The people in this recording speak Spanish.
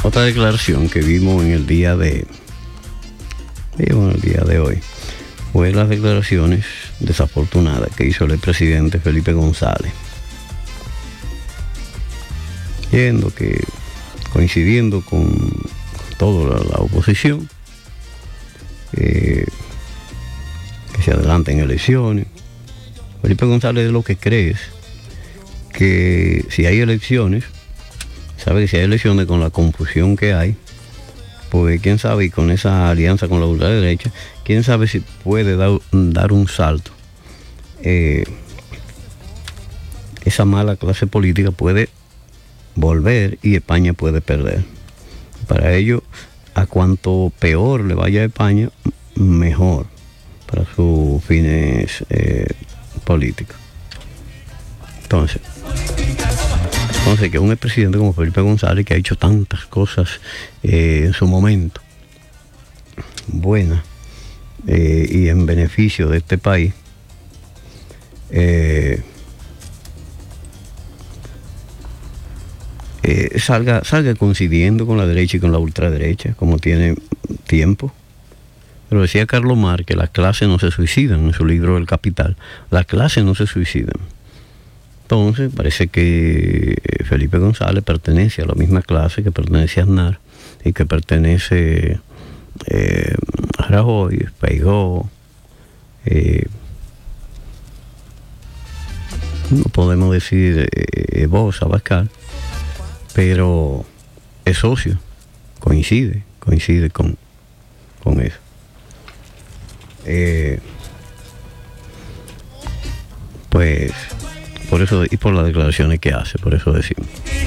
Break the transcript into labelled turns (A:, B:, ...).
A: Otra declaración que vimos en el día de hoy fue las declaraciones desafortunadas que hizo el presidente Felipe González, coincidiendo con toda la oposición, que se adelanten elecciones. Felipe González lo que cree es que si hay elecciones, sabe que si hay elecciones con la confusión que hay, pues quién sabe, y con esa alianza con la ultraderecha, quién sabe si puede dar un salto. Esa mala clase política puede volver y España puede perder. Para ello, a cuanto peor le vaya a España, mejor para sus fines políticos. Entonces, que un expresidente como Felipe González, que ha hecho tantas cosas en su momento buenas y en beneficio de este país, salga coincidiendo con la derecha y con la ultraderecha, como tiene tiempo. Pero decía Carlos Marx que las clases no se suicidan, en su libro El Capital. Las clases no se suicidan. Entonces parece que Felipe González pertenece a la misma clase que pertenece a Aznar y que pertenece a Rajoy, Feijóo, no podemos decir vos, Abascal, pero es socio, coincide con eso. Pues por eso, y por las declaraciones que hace, por eso decimos.